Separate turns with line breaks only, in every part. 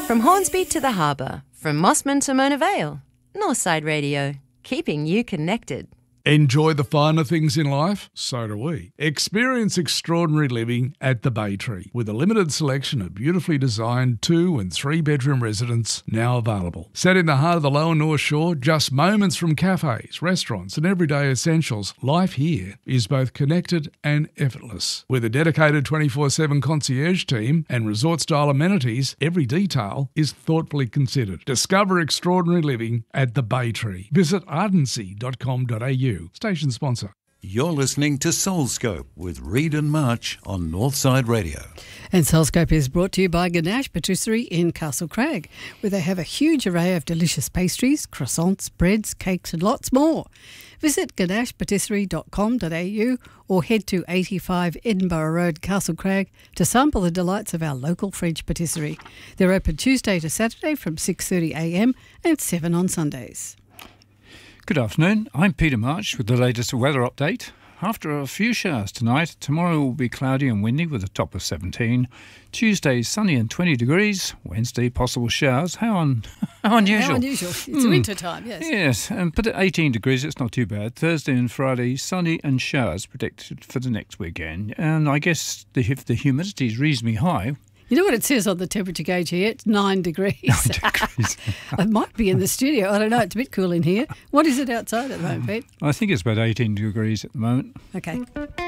From Hornsby to the Harbour, from Mossman to Mona Vale, Northside Radio, keeping you connected.
Enjoy the finer things in life? So do we. Experience extraordinary living at the Bay Tree with a limited selection of beautifully designed 2- and 3-bedroom residences now available. Set in the heart of the Lower North Shore, just moments from cafes, restaurants and everyday essentials, life here is both connected and effortless. With a dedicated 24/7 concierge team and resort-style amenities, every detail is thoughtfully considered. Discover extraordinary living at the Bay Tree. Visit ardency.com.au. Station sponsor.
You're listening to Soulscope with Reed and March on Northside Radio.
And Soulscope is brought to you by Ganache Patisserie in Castle Crag, where they have a huge array of delicious pastries, croissants, breads, cakes and lots more. Visit ganachepatisserie.com.au or head to 85 Edinburgh Road, Castle Crag to sample the delights of our local French patisserie. They're open Tuesday to Saturday from 6:30am and 7 on Sundays.
Good afternoon, I'm Peter March with the latest weather update. After a few showers tonight, tomorrow will be cloudy and windy with a top of 17. Tuesday, sunny and 20 degrees. Wednesday, possible showers. How unusual.
How unusual. It's winter time, yes.
Yes, but at 18 degrees, it's not too bad. Thursday and Friday, sunny and showers predicted for the next weekend. And I guess if the humidity is reasonably high.
You know what it says on the temperature gauge here? It's 9 degrees.
9 degrees.
It might be in the studio. I don't know. It's a bit cool in here. What is it outside at the moment, Pete?
I think it's about 18 degrees at the moment.
Okay.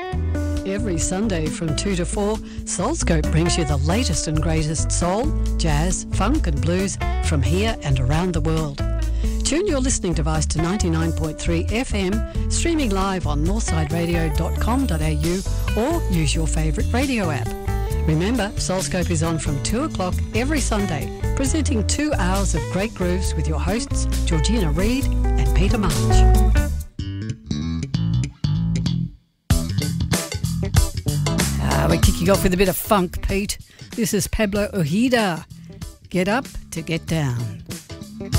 Every Sunday from 2 to 4, Soulscope brings you the latest and greatest soul, jazz, funk and blues from here and around the world. Tune your listening device to 99.3 FM, streaming live on northsideradio.com.au or use your favourite radio app. Remember, Soulscope is on from 2 o'clock every Sunday, presenting 2 hours of great grooves with your hosts, Georgina Reed and Peter March. We're kicking off with a bit of funk, Pete. This is Pablo Ojeda. Get up to get down.